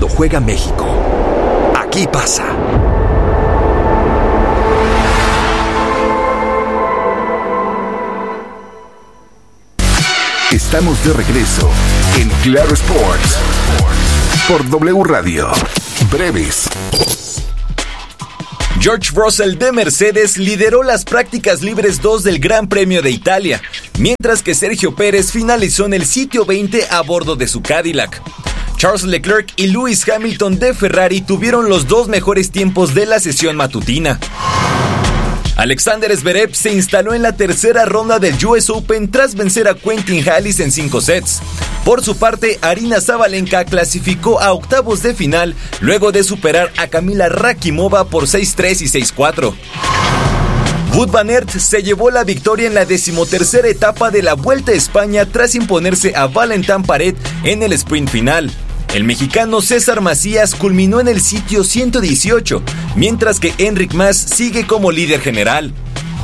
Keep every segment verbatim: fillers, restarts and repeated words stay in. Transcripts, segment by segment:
cuando juega México. Aquí pasa. Estamos de regreso en Claro Sports por W Radio. Breves. George Russell de Mercedes lideró las prácticas libres dos del Gran Premio de Italia, mientras que Sergio Pérez finalizó en el sitio veinte a bordo de su Cadillac. Charles Leclerc y Lewis Hamilton de Ferrari tuvieron los dos mejores tiempos de la sesión matutina. Alexander Zverev se instaló en la tercera ronda del U S Open tras vencer a Quentin Halys en cinco sets. Por su parte, Aryna Sabalenka clasificó a octavos de final luego de superar a Kamila Rakimova por seis tres y seis cuatro. Wout van Aert se llevó la victoria en la decimotercera etapa de la Vuelta a España tras imponerse a Valentin Paret en el sprint final. El mexicano César Macías culminó en el sitio ciento dieciocho, mientras que Enric Mas sigue como líder general.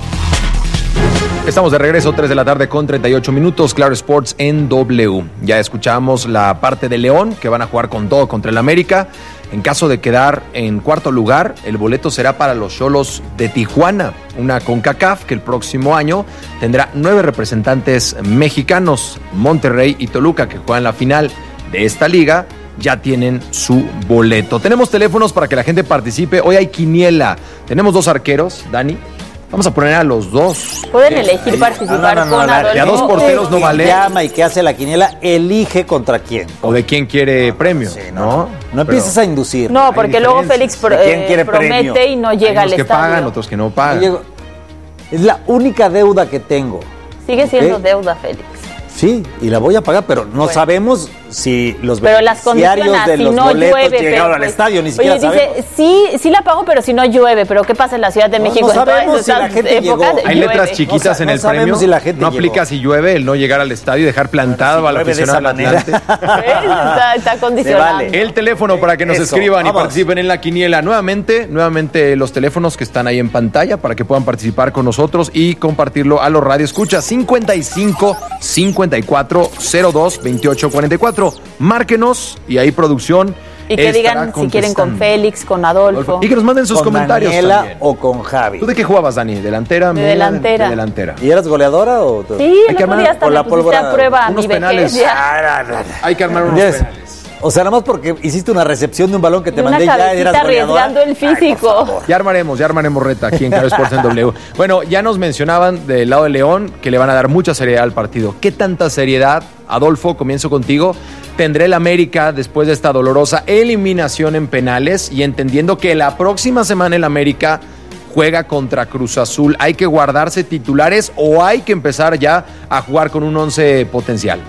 Estamos de regreso, tres de la tarde con treinta y ocho minutos, Claro Sports en W. Ya escuchamos la parte de León, que van a jugar con todo contra el América. En caso de quedar en cuarto lugar, el boleto será para los Xolos de Tijuana, una CONCACAF que el próximo año tendrá nueve representantes mexicanos. Monterrey y Toluca, que juegan la final de esta liga, ya tienen su boleto. Tenemos teléfonos para que la gente participe. Hoy hay quiniela. Tenemos dos arqueros, Dani. Vamos a poner a los dos. Pueden elegir ahí participar no, no, no, con Adolfo. De a dos porteros no vale. Llama y que hace la quiniela, elige contra quién. O de quién quiere premio. Sí, no, no, no empieces Pero, a inducir. No, porque luego Félix pro, eh, promete premio? Y no llega al estadio. Hay unos que pagan, otros que no pagan. Es la única deuda que tengo. Sigue siendo ¿okay? deuda, Félix. Sí, y la voy a pagar, pero no bueno. sabemos si los pero beneficiarios las de si los no boletos llueve, llegaron al estadio, ni siquiera oye, dice, sabemos. Sí, sí la pago, pero si no llueve, pero ¿qué pasa en la Ciudad de México? No, no sabemos si la gente llegó. Hay llueve. letras chiquitas no, en no el premio, si la gente no llegó. aplica si llueve el no llegar al estadio y dejar plantado bueno, si a la afición al Atlante. está, está condicionado. Vale. El teléfono para que nos Eso, escriban vamos. y participen en la quiniela. Nuevamente, nuevamente los teléfonos que están ahí en pantalla para que puedan participar con nosotros y compartirlo a los radioescuchas. cincuenta y cinco, cincuenta y cuatro, cero dos, veintiocho, cuarenta y cuatro. Márquenos y ahí producción. Y que digan si quieren con Félix, con Adolfo. Y que nos manden sus con comentarios Daniela también. O con Javi. ¿Tú de qué jugabas, Dani? ¿Delantera? De delantera. De delantera. ¿Y eras goleadora o...? Sí, hay no que armar podía hasta con la pólvora, a prueba unos mi penales. Hay que armar unos yes. penales. O sea, nada más porque hiciste una recepción de un balón que te y mandé ya eras goleadora. Arriesgando el físico. Ay, ya armaremos, ya armaremos reta aquí en Claro Sports en W. Bueno, ya nos mencionaban del lado de León que le van a dar mucha seriedad al partido. ¿Qué tanta seriedad, Adolfo? Comienzo contigo. Tendrá el América después de esta dolorosa eliminación en penales y entendiendo que la próxima semana el América juega contra Cruz Azul. ¿Hay que guardarse titulares o hay que empezar ya a jugar con un once potencial?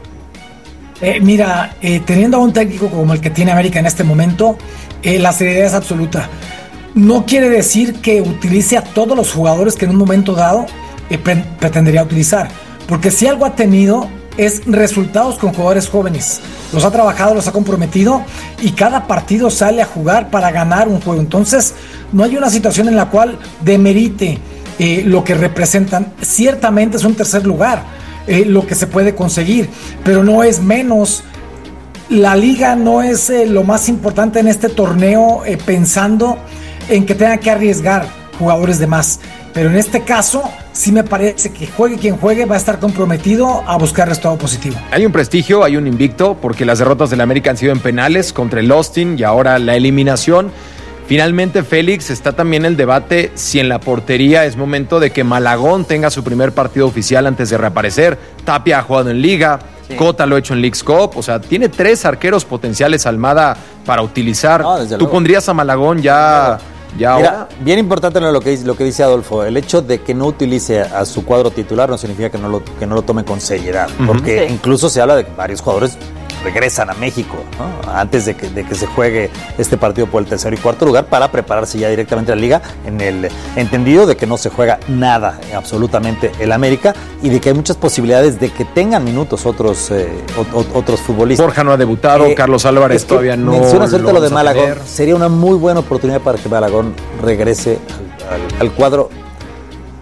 Eh, mira, eh, teniendo a un técnico como el que tiene América en este momento, eh, la seriedad es absoluta. No quiere decir que utilice a todos los jugadores que en un momento dado eh, pre- pretendería utilizar, porque si algo ha tenido es resultados con jugadores jóvenes. Los ha trabajado, los ha comprometido y cada partido sale a jugar para ganar un juego. Entonces, no hay una situación en la cual demerite eh, lo que representan. Ciertamente es un tercer lugar. Eh, lo que se puede conseguir, pero no es menos. La liga no es eh, lo más importante en este torneo, eh, pensando en que tengan que arriesgar jugadores de más, pero en este caso sí me parece que juegue quien juegue va a estar comprometido a buscar resultado positivo. Hay un prestigio, hay un invicto, porque las derrotas del América han sido en penales contra el Austin y ahora la eliminación. Finalmente, Félix, está también el debate si en la portería es momento de que Malagón tenga su primer partido oficial antes de reaparecer. Tapia ha jugado en Liga, sí. Cota lo ha hecho en Leagues Cup, o sea, tiene tres arqueros potenciales Almada para utilizar. No, ¿Tú luego. pondrías a Malagón ya, ya Mira, ahora? Bien importante lo que, lo que dice Adolfo, el hecho de que no utilice a su cuadro titular no significa que no lo, que no lo tome con seriedad, uh-huh. porque sí. incluso se habla de que varios jugadores regresan a México, ¿no? Antes de que, de que se juegue este partido por el tercer y cuarto lugar para prepararse ya directamente a la liga, en el entendido de que no se juega nada absolutamente el América y de que hay muchas posibilidades de que tengan minutos otros eh, o, otros futbolistas. Borja no ha debutado, eh, Carlos Álvarez es todavía no. Mencionas ahorita lo, lo de Malagón, sería una muy buena oportunidad para que Malagón regrese al, al, al cuadro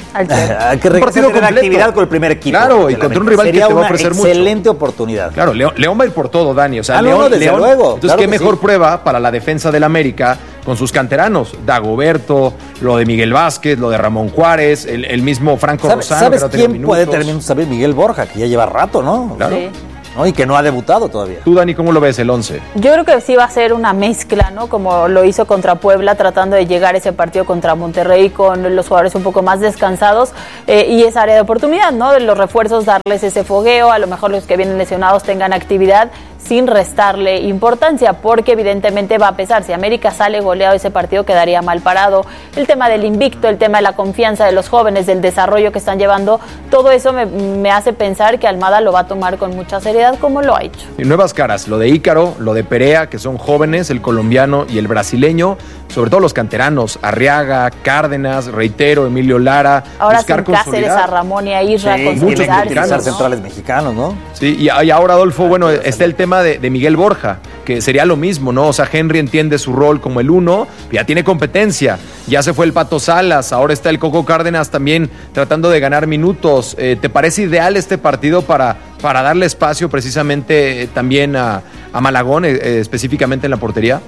Hay que regresar a tener actividad con el primer equipo. Claro, y contra un rival Sería que te va a ofrecer mucho. Excelente oportunidad. Claro, León, León va a ir por todo, Dani. O sea, ah, León, no, desde León, luego. Entonces, Claro qué mejor sí. prueba para la defensa del América con sus canteranos. Dagoberto, lo de Miguel Vázquez, lo de Ramón Juárez, el, el mismo Franco ¿Sabes, Rosano. ¿sabes que no quién minutos. puede tener minutos? ¿Sabes? Miguel Borja, que ya lleva rato, ¿no? Claro. Sí. ¿No? Y que no ha debutado todavía. Tú, Dani, ¿cómo lo ves el once? Yo creo que sí va a ser una mezcla, ¿no? Como lo hizo contra Puebla, tratando de llegar a ese partido contra Monterrey con los jugadores un poco más descansados eh, y esa área de oportunidad, ¿no? De los refuerzos, darles ese fogueo, a lo mejor los que vienen lesionados tengan actividad sin restarle importancia, porque evidentemente va a pesar. Si América sale goleado ese partido, quedaría mal parado. El tema del invicto, el tema de la confianza de los jóvenes, del desarrollo que están llevando, todo eso me, me hace pensar que Almada lo va a tomar con mucha seriedad, como lo ha hecho. Y nuevas caras, lo de Ícaro, lo de Perea, que son jóvenes, el colombiano y el brasileño, sobre todo los canteranos, Arriaga, Cárdenas, reitero, Emilio Lara. Ahora sin Cáceres, a Ramón y a Isra, sí, consolidarse, utilizar ¿no? centrales mexicanos, ¿no? Sí, y, y ahora, Adolfo, bueno, está el tema de, de Miguel Borja, que sería lo mismo, ¿no? O sea, Henry entiende su rol como el uno, ya tiene competencia, ya se fue el Pato Salas, ahora está el Coco Cárdenas también tratando de ganar minutos. Eh, ¿Te parece ideal este partido para, para darle espacio precisamente eh, también a, a Malagón, eh, específicamente en la portería?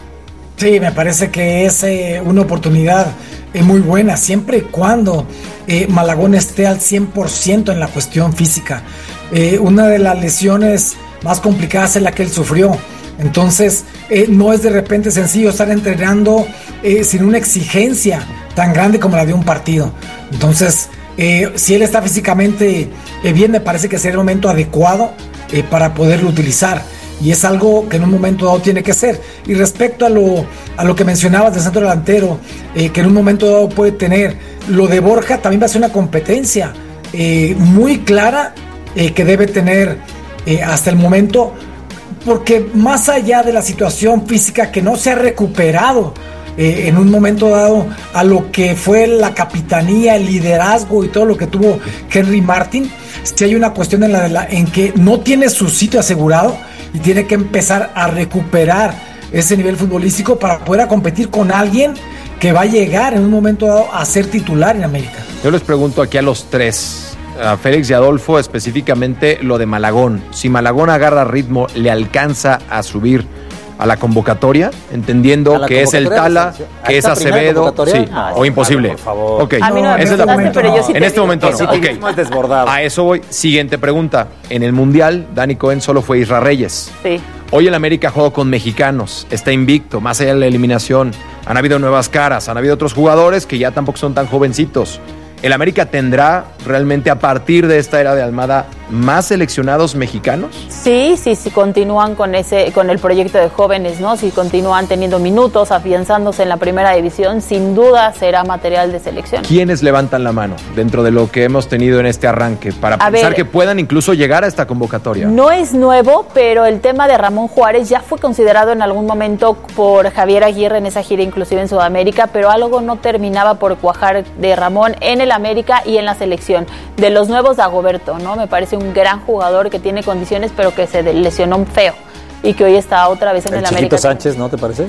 Sí, me parece que es eh, una oportunidad eh, muy buena, siempre y cuando eh, Malagón esté al cien por ciento en la cuestión física. Eh, una de las lesiones más complicadas es la que él sufrió. Entonces, eh, no es de repente sencillo estar entrenando eh, sin una exigencia tan grande como la de un partido. Entonces, eh, si él está físicamente eh, bien, me parece que sería el momento adecuado eh, para poderlo utilizar. Y es algo que en un momento dado tiene que ser. Y respecto a lo, a lo que mencionabas del centro delantero, eh, que en un momento dado puede tener, lo de Borja también va a ser una competencia eh, muy clara eh, que debe tener eh, hasta el momento, porque más allá de la situación física que no se ha recuperado eh, en un momento dado a lo que fue la capitanía, el liderazgo y todo lo que tuvo Henry Martin, si hay una cuestión en, la, de la, en que no tiene su sitio asegurado y tiene que empezar a recuperar ese nivel futbolístico para poder competir con alguien que va a llegar en un momento dado a ser titular en América. Yo les pregunto aquí a los tres, a Félix y Adolfo, específicamente lo de Malagón. Si Malagón agarra ritmo, ¿le alcanza a subir a la convocatoria? Entendiendo que es el Tala, que es Acevedo, sí, ah, o imposible. Por favor. Okay. A mí no me Esa es la preguntaste, pero yo sí te En este digo momento que no. no. Okay. Es desbordado. A eso voy. Siguiente pregunta. En el Mundial, Dani Cohen solo fue Isra Reyes. Sí. Hoy el América juega con mexicanos, está invicto, más allá de la eliminación. Han habido nuevas caras, han habido otros jugadores que ya tampoco son tan jovencitos. ¿El América tendrá realmente a partir de esta era de Almada más seleccionados mexicanos? Sí, sí, sí, continúan con ese, con el proyecto de jóvenes, ¿no? Si continúan teniendo minutos, afianzándose en la primera división, sin duda será material de selección. ¿Quiénes levantan la mano dentro de lo que hemos tenido en este arranque para A pensar ver, que puedan incluso llegar a esta convocatoria? No es nuevo, pero el tema de Ramón Juárez ya fue considerado en algún momento por Javier Aguirre en esa gira, inclusive en Sudamérica, pero algo no terminaba por cuajar de Ramón en el América y en la selección. De los nuevos, Dagoberto, ¿no? Me parece un gran jugador que tiene condiciones, pero que se lesionó feo y que hoy está otra vez en el, el América. Sánchez, ¿no te parece?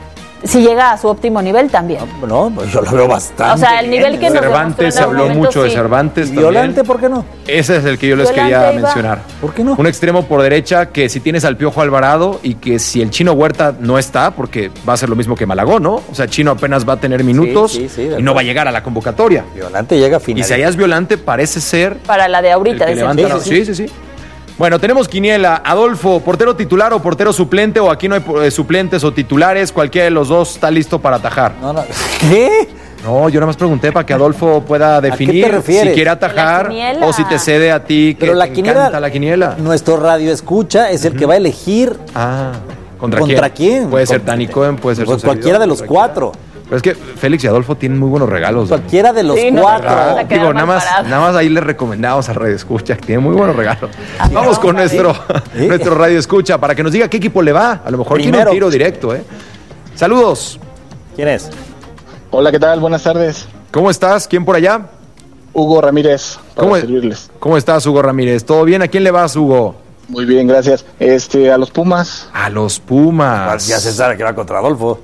Si llega a su óptimo nivel también. No, no, yo lo veo bastante. O sea, el nivel que nos Cervantes, se habló momento, mucho sí. de Cervantes. Violante, ¿por qué no? Ese es el que yo les Violante quería iba. mencionar. ¿Por qué no? Un extremo por derecha que si tienes al Piojo Alvarado y que si el Chino Huerta no está, porque va a ser lo mismo que Malagón, ¿no? O sea, Chino apenas va a tener minutos Sí, sí, sí, y no va a llegar a la convocatoria. Violante llega a final. Y si allá es Violante, parece ser Para la de ahorita. el que de levanta la- sí, sí, sí, sí. Bueno, tenemos quiniela. Adolfo, ¿portero titular o portero suplente? O aquí no hay eh, suplentes o titulares. Cualquiera de los dos está listo para atajar. No, no. ¿Qué? No, yo nada más pregunté para que Adolfo pueda definir te refieres? si quiere La atajar quiniela. o si te cede a ti que Pero la te quiniela, encanta la quiniela. Nuestro radio escucha es el que va a elegir Ah, ¿contra, contra quién. Puede ser Contra- Dani Cohen, puede ser Pues su cualquiera servidor, de los cualquiera. cuatro. Pero es que Félix y Adolfo tienen muy buenos regalos. Dani. Cualquiera de los Sí, no, cuatro. ¿verdad? Ah, La queda digo, nada mal más, parada. nada más ahí les recomendamos a Radio Escucha, que tiene muy buenos regalos. Ah, Vamos con nuestro, ¿Sí? nuestro Radio Escucha para que nos diga qué equipo le va. A lo mejor quiere Primero. un tiro directo, ¿eh? Saludos. ¿Quién es? Hola, ¿qué tal? Buenas tardes. ¿Cómo estás? ¿Quién por allá? Hugo Ramírez, para ¿Cómo, servirles. ¿Cómo estás, Hugo Ramírez? ¿Todo bien? ¿A quién le vas, Hugo? Muy bien, gracias. Este, a los Pumas. A los Pumas. Ya se sabe que va contra Adolfo.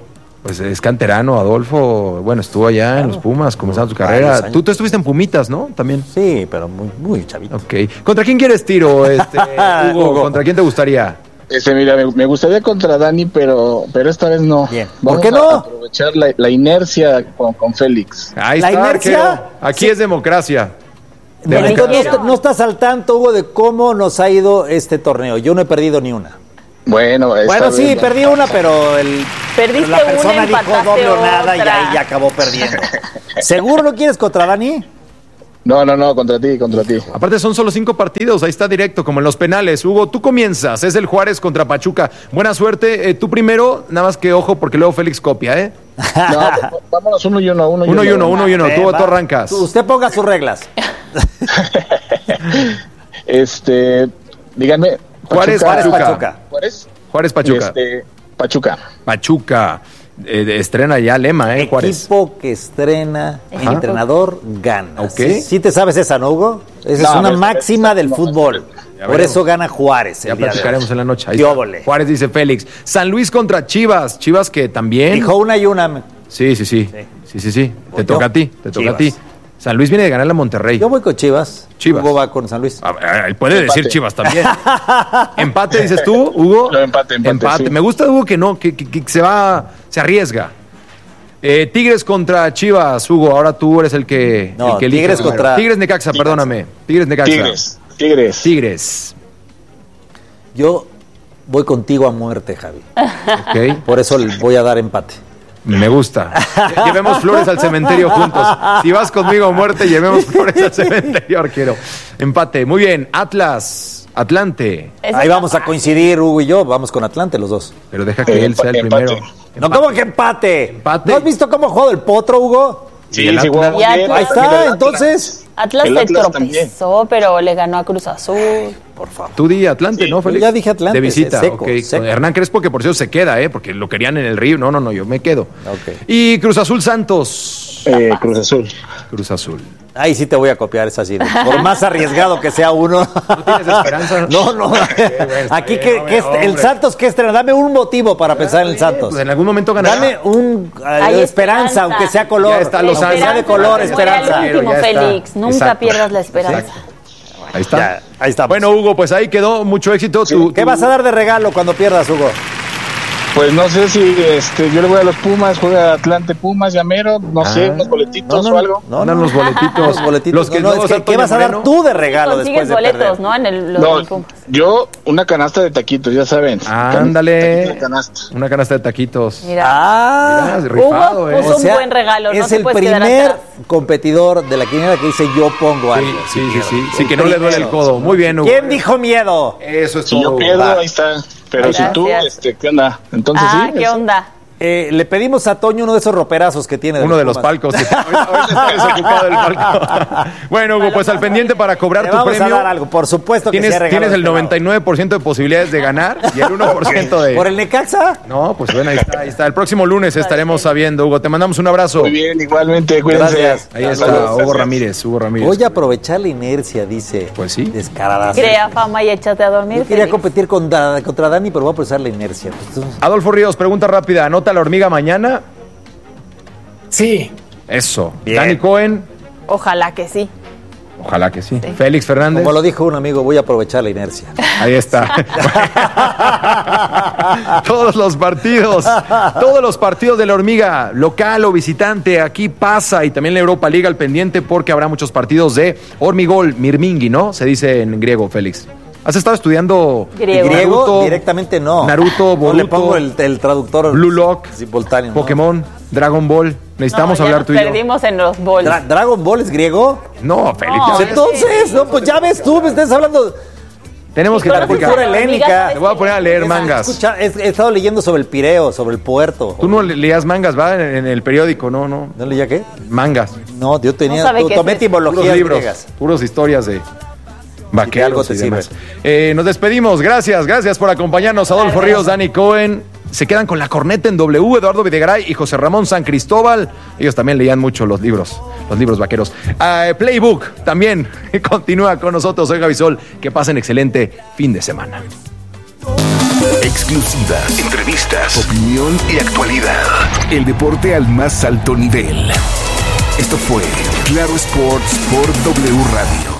Pues es canterano, Adolfo. Bueno, estuvo allá claro. en los Pumas, comenzando su carrera. Tú, tú estuviste en Pumitas, ¿no? También. Sí, pero muy, muy chavito. Ok. ¿Contra quién quieres tiro, este, Hugo? Hugo? ¿Contra quién te gustaría? Este, mira, me, me gustaría contra Dani, pero, pero esta vez no. Bien. Vamos ¿Por qué no? A aprovechar la, la inercia con, con Félix. Ahí ¿La está, inercia? arquero. Aquí sí. Es democracia. No, entonces no, no estás al tanto, Hugo, de cómo nos ha ido este torneo. Yo no he perdido ni una. Bueno, esta bueno, vez, sí, no. perdí una, pero el, Perdiste la persona una, dijo doble o nada y otra. ahí ya acabó perdiendo. ¿Seguro no quieres contra Dani? No, no, no, contra ti, contra ti. Aparte son solo cinco partidos, ahí está directo, como en los penales. Hugo, tú comienzas, es el Juárez contra Pachuca. Buena suerte, eh, tú primero, nada más que ojo, porque luego Félix copia, ¿eh? No, vámonos uno y uno, uno y uno. Uno y uno, uno y uno, Ven, tú, va. tú arrancas. Usted ponga sus reglas. este, díganme. Juárez, Juárez, Pachuca. Pachuca. Juárez. Juárez, Pachuca. Este, Pachuca. Pachuca. Eh, estrena ya lema, ¿eh, Juárez? Equipo que estrena, Ajá. entrenador gana. Ok. ¿Sí, sí te sabes esa, no, Hugo? Esa No, es una pero- máxima del no, fútbol. Ya Por veremos. eso gana Juárez. el Ya día de hoy. platicaremos en la noche. Ahí ¡Qué está. óvole! Juárez dice Félix. San Luis contra Chivas. Chivas que también. Dijo una y una. Sí, sí, sí. Sí. Sí, sí, sí. Te Voy toca yo. a ti, te toca Chivas. a ti. San Luis viene de ganarle a Monterrey. Yo voy con Chivas. Chivas. Hugo va con San Luis. A ver, él puede Empate. decir Chivas también. Empate, dices tú, Hugo. No, empate, empate, sí. Me gusta, Hugo, que no, que, que- que se va, se arriesga. Eh, Tigres contra Chivas, Hugo. Ahora tú eres el que, No, el que elige. Tigres contra- Tigres Necaxa, Tigres. perdóname. Tigres Necaxa. Tigres. Tigres. Tigres. Yo voy contigo a muerte, Javi. Ok. Por eso le voy a dar empate. Me gusta. Lle- Llevemos flores al cementerio juntos. Si vas conmigo a muerte, llevemos flores al cementerio, arquero. Empate. Muy bien. Atlas, Atlante. Ese Ahí está vamos a fácil. coincidir, Hugo y yo. Vamos con Atlante los dos. Pero deja que Eh, él sea el empate. primero. No, ¿cómo que empate? Empate. ¿No has visto cómo ha jugado el potro, Hugo? Sí, el sí, Atlas. jugó Y muy bien. Atlas. Ahí está, Mira, el entonces. Atlas El se Atlas también. tropezó, pero le ganó a Cruz Azul. Por favor. Tú di Atlante, Sí, ¿no, Félix? ya dije Atlante, De visita, seco, ok. seco. Hernán Crespo, que por cierto se queda, ¿eh? Porque lo querían en el Río. No, no, no, yo me quedo. Ok. Y Cruz Azul Santos. Eh, Cruz Azul. Cruz Azul. Ahí sí te voy a copiar esa sí. Por más arriesgado que sea uno. ¿No tienes esperanza? No, no. Aquí que, que est- el Santos que estrena, dame un motivo para pensar en el Santos. Pues en algún momento ganará. Dame un eh, Hay esperanza, esperanza. aunque sea color. Ya está Los aunque sea de Ángeles. color, no se muere esperanza. al último, Ya está. Félix. Nunca Exacto. pierdas la esperanza. Exacto. Ahí está. Ya, ahí estamos. Bueno, Hugo, pues ahí quedó. Mucho éxito. Tu- ¿Qué tu- vas a dar de regalo cuando pierdas, Hugo? Pues no sé si este, yo le voy a los Pumas, juega Atlante Pumas, Llamero, no Ah. sé, unos boletitos o algo. No, Mandan no. los boletitos. Los boletitos. Los que no, no, luego es que, Santo ¿qué vas a dar Moreno. tú de regalo Consigues después de boletos, perder? ¿no? En el, los No, del Pumas. yo una canasta de taquitos, ya saben. Ándale. Taquitos de canasta. Una canasta de taquitos. Mira. Ah, Mira, rifado, Hugo ¿eh? puso un buen regalo, no es te el puedes quedar primer atrás. competidor de la quiniela que dice yo pongo Sí, algo. sí, sí, pierdo. sí. Sí, El que no le duele el primero. codo. Muy bien, Hugo. ¿Quién dijo miedo? Eso es Si todo. yo Hugo. pierdo, Va. ahí está. Pero Gracias. si tú, este, ¿qué onda? Entonces Ah, sí. ¿qué eso. onda? Eh, le pedimos a Toño uno de esos roperazos que tiene. Uno de los Pumas. palcos. Ahorita ahorita está desocupado el palco. Bueno, Hugo, pues al pendiente para cobrar Te tu vamos premio. a dar algo, por supuesto que Tienes, sí hay regalo tienes el de este lado. noventa y nueve por ciento de posibilidades de ganar y el uno por ciento de... ¿Por el Necaxa? No, pues bueno, ahí está, ahí está. El próximo lunes estaremos sabiendo, Hugo. Te mandamos un abrazo. Muy bien, igualmente, cuídense. Gracias. Ahí está Saludos, Hugo gracias. Ramírez, Hugo Ramírez. Voy a aprovechar la inercia, dice. Pues sí. Descarada. Crea fama y échate a dormir. Yo quería Félix. competir con Da- contra Dani, pero voy a aprovechar la inercia. Pues, Adolfo Ríos, pregunta rápida. ¿Anota la hormiga mañana? Sí, Eso. Bien. Dani Cohen, Ojalá que sí. ojalá que sí. Sí. Félix Fernández. como lo dijo un amigo, voy a aprovechar la inercia. Ahí está. Todos los partidos, todos los partidos de la hormiga, local o visitante, aquí pasa y también la Europa League al pendiente porque habrá muchos partidos de hormigol, mirmingui, ¿no? Se dice en griego, Félix. ¿Has estado estudiando Griego. Griego Naruto, directamente no. Naruto, No le Boruto, pongo el, el traductor Blue Lock, simultáneo. ¿no? Pokémon, Dragon Ball? Necesitamos No, ya hablar nos tú y yo. perdimos en los bols. Dra- ¿Dragon Ball es griego? No, Félix. No, ya ves. Entonces, no, pues ya ves tú, me estás hablando. Tenemos que Con la platicar. cultura helénica. Te voy a poner a leer mangas. Escucha, he, he estado leyendo sobre el Pireo, sobre el puerto. Tú no le- leías mangas, ¿va? En, en el periódico, no, no. ¿No leía qué? Mangas. No, yo tenía, No sabe to- qué tomé es eso. Puros etimologías libros, griegas. puros historias de vaqueros algo te y demás. sirve. Eh, nos despedimos. Gracias, gracias por acompañarnos. Adolfo Ríos, Dani Cohen. Se quedan con la corneta en W, Eduardo Videgaray y José Ramón San Cristóbal. Ellos también leían mucho los libros, los libros vaqueros. Ah, Playbook también continúa con nosotros. Soy Javi Sol. Que pasen excelente fin de semana. Exclusivas, entrevistas, opinión y actualidad. El deporte al más alto nivel. Esto fue Claro Sports por W Radio.